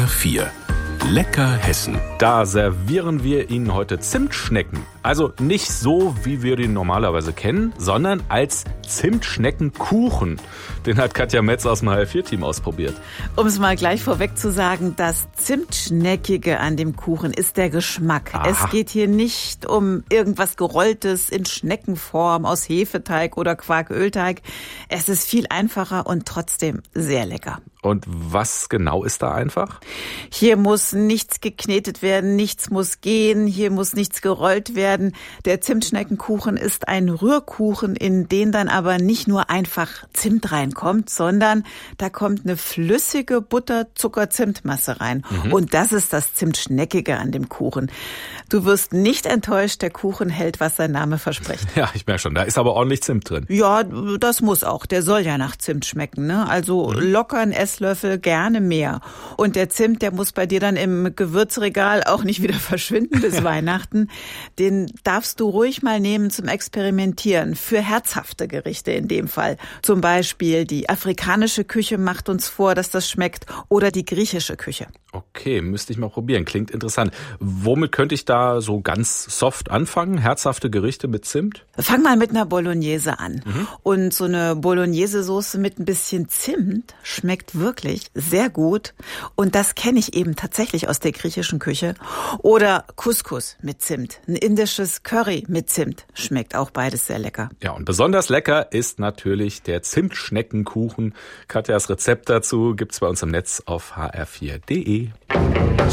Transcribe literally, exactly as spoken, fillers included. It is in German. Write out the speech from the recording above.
vier. Lecker Hessen. Da servieren wir Ihnen heute Zimtschnecken. Also nicht so, wie wir den normalerweise kennen, sondern als Zimtschneckenkuchen. Den hat Katja Metz aus dem H R vier Team ausprobiert. Um es mal gleich vorweg zu sagen, das Zimtschneckige an dem Kuchen ist der Geschmack. Aha. Es geht hier nicht um irgendwas Gerolltes in Schneckenform aus Hefeteig oder Quarkölteig. Es ist viel einfacher und trotzdem sehr lecker. Und was genau ist da einfach? Hier muss nichts geknetet werden, nichts muss gehen, hier muss nichts gerollt werden. Der Zimtschneckenkuchen ist ein Rührkuchen, in den dann aber nicht nur einfach Zimt reinkommt, sondern da kommt eine flüssige Butter-Zucker-Zimtmasse rein. Mhm. Und das ist das Zimtschneckige an dem Kuchen. Du wirst nicht enttäuscht, der Kuchen hält, was sein Name verspricht. Ja, ich merke schon, da ist aber ordentlich Zimt drin. Ja, das muss auch. Der soll ja nach Zimt schmecken, ne? Also mhm. locker ein Esslöffel, gerne mehr. Und der Zimt, der muss bei dir dann im Gewürzregal auch nicht wieder verschwinden bis Weihnachten. Den darfst du ruhig mal nehmen zum Experimentieren. Für herzhafte Gerichte in dem Fall. Zum Beispiel die afrikanische Küche macht uns vor, dass das schmeckt. Oder die griechische Küche. Okay, müsste ich mal probieren. Klingt interessant. Womit könnte ich da so ganz soft anfangen? Herzhafte Gerichte mit Zimt? Fang mal mit einer Bolognese an. Mhm. Und so eine Bolognese-Soße mit ein bisschen Zimt schmeckt wirklich sehr gut. Und das kenne ich eben tatsächlich aus der griechischen Küche. Oder Couscous mit Zimt. Ein indisches Curry mit Zimt. Schmeckt auch beides sehr lecker. Ja, und besonders lecker ist natürlich der Zimtschneckenkuchen. Katjas Rezept dazu gibt's bei uns im Netz auf h r vier punkt d e.